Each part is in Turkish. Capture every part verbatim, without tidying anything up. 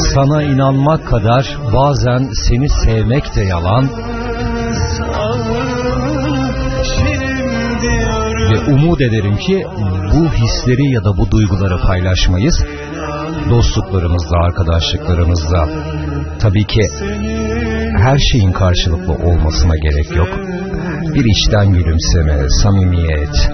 Sana inanmak kadar bazen seni sevmek de yalan. Ve umut ederim ki bu hisleri ya da bu duyguları paylaşmayız. Dostluklarımızla, arkadaşlıklarımızla. Tabii ki her şeyin karşılıklı olmasına gerek yok. Bir içten gülümseme, samimiyet,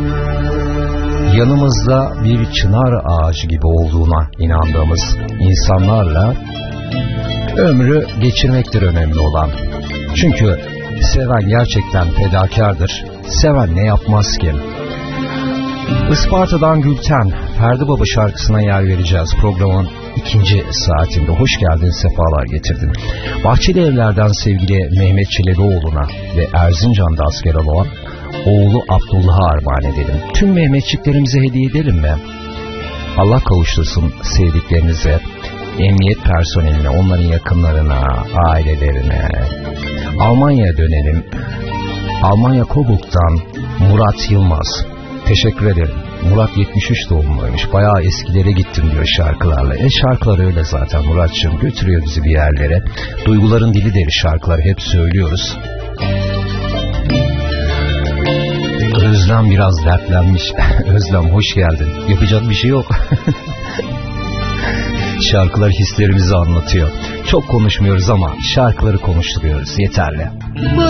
yanımızda bir çınar ağacı gibi olduğuna inandığımız insanlarla ömrü geçirmektir önemli olan. Çünkü seven gerçekten fedakardır. Seven ne yapmaz ki? Isparta'dan Gülten, Ferdi Baba şarkısına yer vereceğiz programın ikinci saatinde. Hoş geldin, sefalar getirdin. Bahçeli Evler'den sevgili Mehmet Çelebioğlu'na ve Erzincan'da asker olan oğlu Abdullah'a armağan edelim. Tüm Mehmetçiklerimize hediye edelim mi? Allah kavuştursun sevdiklerinize, emniyet personeline, onların yakınlarına, ailelerine. Almanya'ya dönelim. Almanya Coburg'dan Murat Yılmaz. Teşekkür ederim. Murat yetmiş üç doğumluymuş. Bayağı eskilere gittim diyor şarkılarla. E şarkılar öyle zaten Muratçığım. Götürüyor bizi bir yerlere. Duyguların dili deri şarkıları hep söylüyoruz. Özlem biraz dertlenmiş. Özlem hoş geldin. Yapacak bir şey yok. Şarkılar hislerimizi anlatıyor. Çok konuşmuyoruz ama şarkıları konuşturuyoruz. Yeterli.